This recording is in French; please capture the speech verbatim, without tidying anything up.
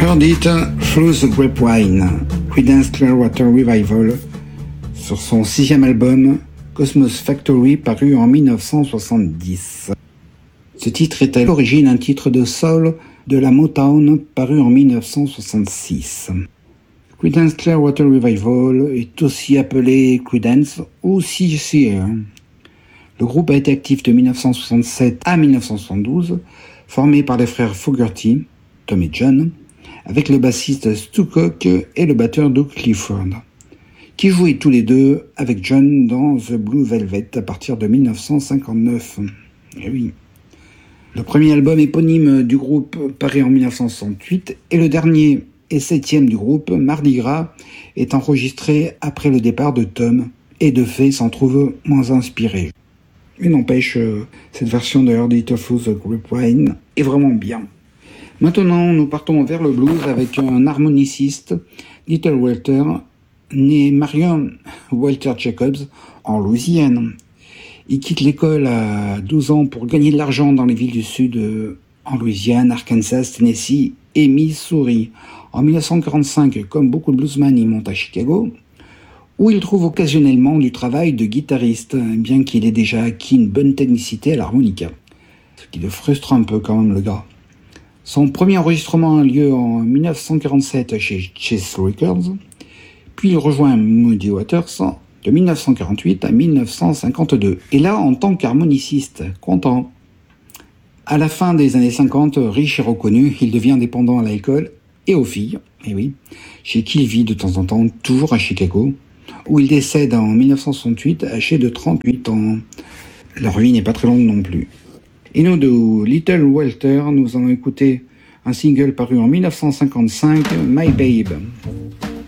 Heard It Through the Grapevine, Creedence Clearwater Revival, sur son sixième album Cosmos Factory paru en mille neuf cent soixante-dix. Ce titre est à l'origine un titre de soul de la Motown paru en mille neuf cent soixante-six. Creedence Clearwater Revival est aussi appelé Creedence ou C C R. Le groupe a été actif de mille neuf cent soixante-sept à mille neuf cent soixante-douze, formé par les frères Fogerty, Tom et John, avec le bassiste Stu Cook et le batteur Doug Clifford, qui jouaient tous les deux avec John dans The Blue Velvet à partir de mille neuf cent cinquante-neuf. Et oui. Le premier album éponyme du groupe paru en mille neuf cent soixante-huit et le dernier et septième du groupe, Mardi Gras, est enregistré après le départ de Tom et de fait s'en trouve moins inspiré. Mais n'empêche, cette version de Heard It Through the Grapevine est vraiment bien. Maintenant, nous partons vers le blues avec un harmoniciste, Little Walter, né Marion Walter Jacobs en Louisiane. Il quitte l'école à douze ans pour gagner de l'argent dans les villes du sud en Louisiane, Arkansas, Tennessee et Missouri. En mille neuf cent quarante-cinq, comme beaucoup de bluesmen, il monte à Chicago, où il trouve occasionnellement du travail de guitariste, bien qu'il ait déjà acquis une bonne technicité à l'harmonica. Ce qui le frustre un peu quand même, le gars. Son premier enregistrement a lieu en mille neuf cent quarante-sept chez Chess Records, puis il rejoint Muddy Waters de mille neuf cent quarante-huit à mille neuf cent cinquante-deux. Et là, en tant qu'harmoniciste, content. À la fin des années cinquante, riche et reconnu, il devient dépendant à l'alcool et aux filles, et oui, chez qui il vit de temps en temps, toujours à Chicago, où il décède en mille neuf cent soixante-huit, âgé de trente-huit ans. Leur vie n'est pas très longue non plus. Et nous, de Little Walter, nous allons écouter un single paru en mille neuf cent cinquante-cinq, My Babe.